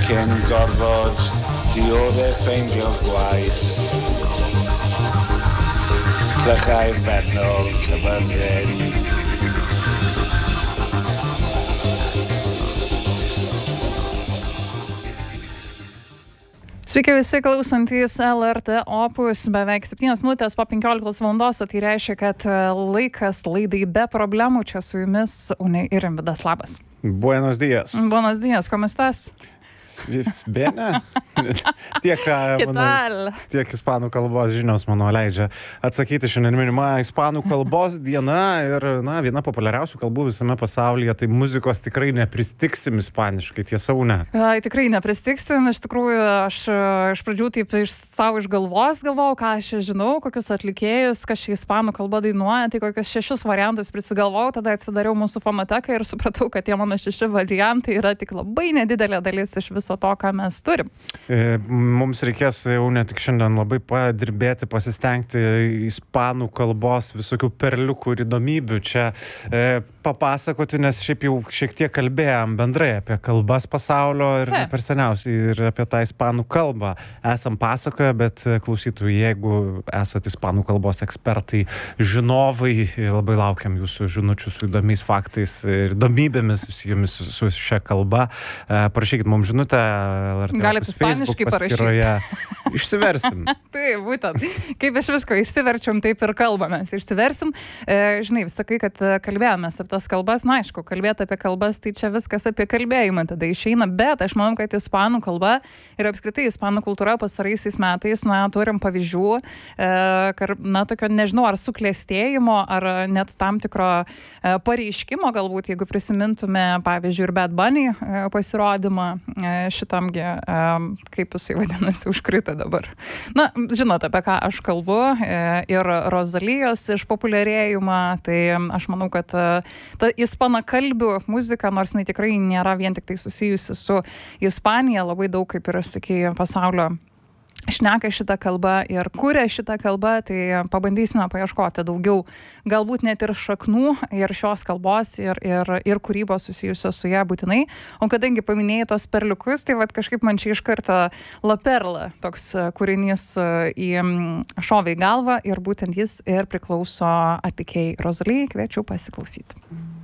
cyn gorfod diodde ffeindio gwaith. Clychau fennol cyfynryn. Sveiki visi klausantys LRT Opus, beveik 7 minutės po 15 valandos, o tai reiškia, kad laikas laidai be problemų. Čia su jumis Unė ir Rimvydas, labas. Buenos días. Buenos días, ¿cómo estás? Bene. Tiek ispanų kalbos žinios, manau, leidžia atsakyti. Šiandien minima ispanų kalbos diena ir, viena populiariausių kalbų visame pasaulyje. Tai muzikos tikrai nepristiksim ispaniškai, tiesa, ne? Tikrai nepristiksim. Iš tikrųjų, aš iš pradžių taip savo iš galvos galvojau, ką aš žinau, kokius atlikėjus, kas čia ispanų kalba dainuoja, tai kokius 6 variantus prisigalvojau, tada atsidariau mūsų fonoteką ir supratau, kad tie mano 6 variantai yra tik labai nedidelė dalis iš viso to, ką mes turim. Mums reikės jau ne tik šiandien labai padirbėti, pasistengti ispanų kalbos visokių perliukų ir įdomybių čia papasakoti, nes šiaip jau šiek tiek kalbėjom bendrai apie kalbas pasaulio ir per seniausiai ir apie tą ispanų kalbą esam pasakoję, bet klausytojai, jeigu esat ispanų kalbos ekspertai, žinovai, labai laukiam jūsų žinučių su įdomiais faktais ir įdomybėmis susijomis su šia kalba. Parašykit mums žinutę Galite ispaniškai parašyti. Išsiversim. Taip, būtent. Kaip iš visko išsiverčiam, taip ir kalbamės. Išsiversim. Žinai, sakai, kad kalbėjomės apie tas kalbas. Na, aišku, kalbėti apie kalbas, tai čia viskas apie kalbėjimą tada išeina, bet aš manau, kad ispanų kalba ir apskritai ispanų kultūra pasaraisiais metais, turim pavyzdžių, tokio, nežinau, ar suklestėjimo, ar net tam tikro pareiškimo, galbūt, jeigu prisimintume, pavyzdžiui, ir Bad Bunny pasirodymą šitamgi, kaip jisai vadinasi, užkrito dabar. Na, žinot, apie ką aš kalbu, ir Rosalijos išpopuliarėjimą, tai aš manau, kad ta ispanakalbių muzika, nors jinai tikrai nėra vien tik tai susijusi su Ispanija, labai daug, kaip ir sakė, pasaulio šneka šitą kalbą ir kuria šitą kalbą, tai pabandysime paieškoti daugiau, galbūt net ir šaknų ir šios kalbos ir kūrybos susijusios su ją būtinai. O kadangi paminėjai tos perliukus, tai kažkaip man čia iš karto La Perla toks kūrinys į šovė į galvą ir būtent jis ir priklauso atlikėjai Rosalijai. Kviečiu pasiklausyti.